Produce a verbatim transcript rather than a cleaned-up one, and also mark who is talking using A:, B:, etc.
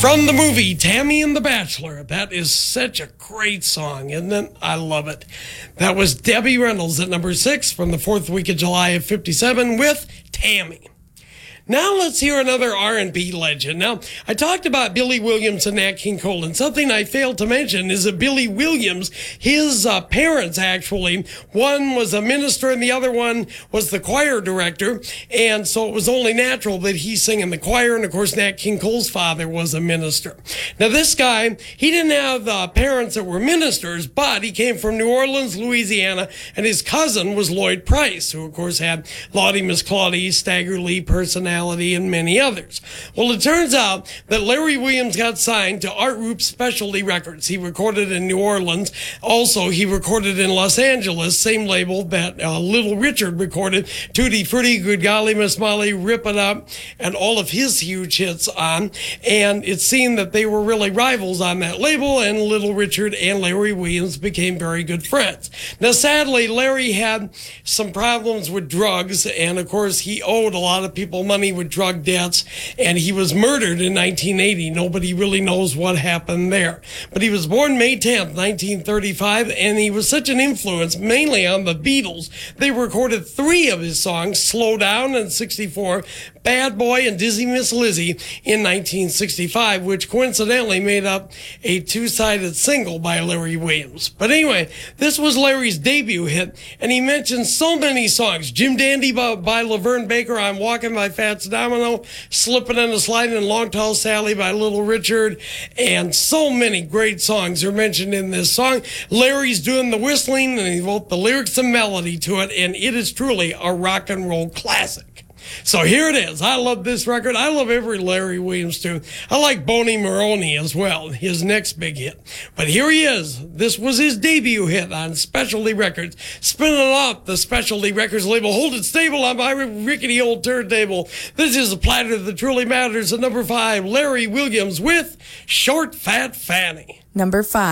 A: From the movie Tammy and the Bachelor. That is such a great song, isn't it? I love it. That was Debbie Reynolds at number six from the fourth week of July of fifty-seven with Tammy. Now let's hear another R and B legend. Now, I talked about Billy Williams and Nat King Cole, and something I failed to mention is that Billy Williams, his uh, parents actually, one was a minister and the other one was the choir director, and so it was only natural that he sang in the choir, and of course Nat King Cole's father was a minister. Now this guy, he didn't have uh, parents that were ministers, but he came from New Orleans, Louisiana, and his cousin was Lloyd Price, who of course had Lottie Miss Claudie, Stagger Lee, Personality, and many others. Well, it turns out that Larry Williams got signed to Art Roop Specialty Records. He recorded in New Orleans. Also, he recorded in Los Angeles, same label that uh, Little Richard recorded Tutti Frutti, Good Golly, Miss Molly, Rip It Up, and all of his huge hits on. And it seemed that they were really rivals on that label, and Little Richard and Larry Williams became very good friends. Now, sadly, Larry had some problems with drugs, and of course, he owed a lot of people money with drug debts, and he was murdered in nineteen eighty. Nobody really knows what happened there. But he was born May tenth, nineteen thirty-five, and he was such an influence, mainly on the Beatles. They recorded three of his songs, Slow Down in sixty-four, Bad Boy, and Dizzy Miss Lizzie in nineteen sixty-five, which coincidentally made up a two-sided single by Larry Williams. But anyway, this was Larry's debut hit, and he mentioned so many songs. Jim Dandy by, by Laverne Baker, I'm Walking by Fats Domino, Slippin' and a Slidin', and Long Tall Sally by Little Richard, and so many great songs are mentioned in this song. Larry's doing the whistling, and he wrote the lyrics and melody to it, and it is truly a rock and roll classic. So here it is. I love this record. I love every Larry Williams tune. I like Boney Maroney as well, his next big hit. But here he is. This was his debut hit on Specialty Records. Spinning off the Specialty Records label. Hold it stable on my rickety old turntable. This is a platter that truly matters. At number five, Larry Williams with Short Fat Fanny.
B: Number five.